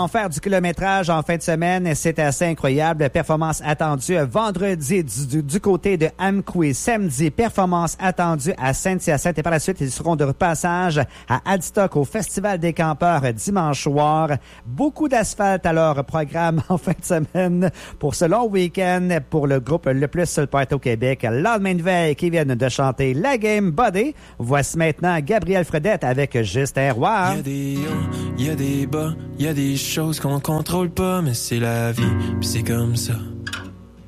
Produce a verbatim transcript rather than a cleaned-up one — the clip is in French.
vont faire du kilométrage en fin de semaine. C'est assez incroyable. Performance attendue vendredi du, du, du côté de Amqui. Samedi, performance attendue à Saint-Hyacinthe. Et par la suite, ils seront de passage à Adstock au Festival des campeurs dimanche soir. Beaucoup d'asphalte à leur programme en fin de semaine pour ce long week-end pour le groupe le plus sur le party au Québec. Le lendemain de veille qui viennent de chanter La Game Body. Voici maintenant Gabriel Fredette avec Justin Roy. Il y a des hauts, il y a des bas, il y a des choses qu'on contrôle pas, mais c'est la vie, puis c'est comme ça.